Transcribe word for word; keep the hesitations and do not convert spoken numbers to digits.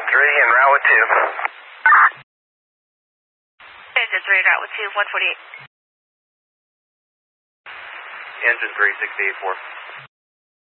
three en route with two. Engine three en route with two, one forty-eight. Engine three, sixty-eight four.